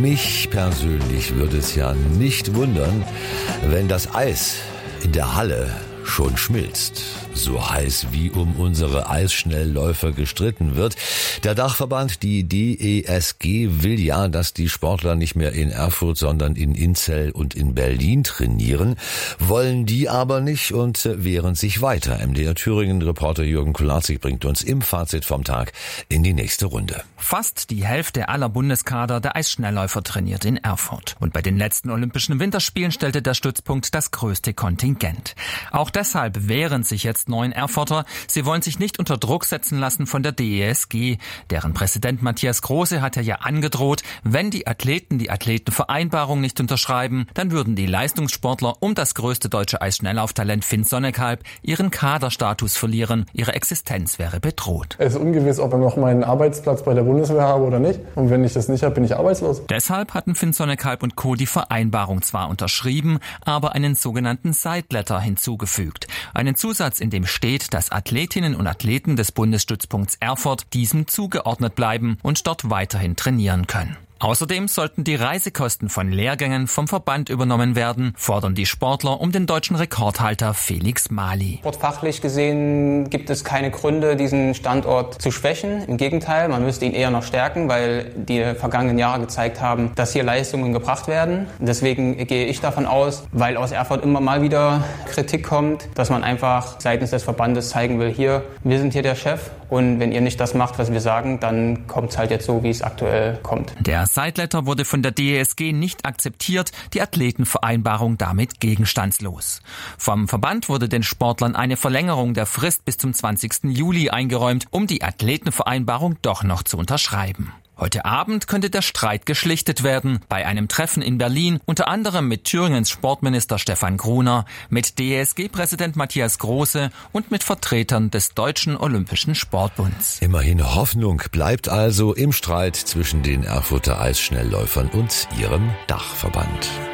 Mich persönlich würde es ja nicht wundern, wenn das Eis in der Halle schon schmilzt. So heiß wie um unsere Eisschnellläufer gestritten wird. Der Dachverband, die DESG, will ja, dass die Sportler nicht mehr in Erfurt, sondern in Inzell und in Berlin trainieren. Wollen die aber nicht und wehren sich weiter. MDR Thüringen-Reporter Jürgen Kularczyk bringt uns im Fazit vom Tag in die nächste Runde. Fast die Hälfte aller Bundeskader der Eisschnellläufer trainiert in Erfurt. Und bei den letzten Olympischen Winterspielen stellte der Stützpunkt das größte Kontingent. Auch deshalb wehren sich jetzt 9 Erfurter. Sie wollen sich nicht unter Druck setzen lassen von der DESG. Deren Präsident Matthias Große hat ja angedroht, wenn die Athleten die Athletenvereinbarung nicht unterschreiben, dann würden die Leistungssportler um das größte deutsche Eisschnelllauftalent Finn Sonnekalb ihren Kaderstatus verlieren. Ihre Existenz wäre bedroht. Es ist ungewiss, ob ich noch meinen Arbeitsplatz bei der Bundeswehr habe oder nicht. Und wenn ich das nicht habe, bin ich arbeitslos. Deshalb hatten Finn Sonnekalb und Co. die Vereinbarung zwar unterschrieben, aber einen sogenannten Side-Letter hinzugefügt. Einen Zusatz, in dem steht, dass Athletinnen und Athleten des Bundesstützpunkts Erfurt diesem zugeordnet bleiben und dort weiterhin trainieren können. Außerdem sollten die Reisekosten von Lehrgängen vom Verband übernommen werden, fordern die Sportler um den deutschen Rekordhalter Felix Mali. Sportfachlich gesehen gibt es keine Gründe, diesen Standort zu schwächen. Im Gegenteil, man müsste ihn eher noch stärken, weil die vergangenen Jahre gezeigt haben, dass hier Leistungen gebracht werden. Deswegen gehe ich davon aus, weil aus Erfurt immer mal wieder Kritik kommt, dass man einfach seitens des Verbandes zeigen will, hier, wir sind hier der Chef und wenn ihr nicht das macht, was wir sagen, dann kommt es halt jetzt so, wie es aktuell kommt. Der Side-Letter wurde von der DESG nicht akzeptiert, die Athletenvereinbarung damit gegenstandslos. Vom Verband wurde den Sportlern eine Verlängerung der Frist bis zum 20. Juli eingeräumt, um die Athletenvereinbarung doch noch zu unterschreiben. Heute Abend könnte der Streit geschlichtet werden, bei einem Treffen in Berlin, unter anderem mit Thüringens Sportminister Stefan Gruner, mit DESG-Präsident Matthias Große und mit Vertretern des Deutschen Olympischen Sportbunds. Immerhin Hoffnung bleibt also im Streit zwischen den Erfurter Eisschnellläufern und ihrem Dachverband.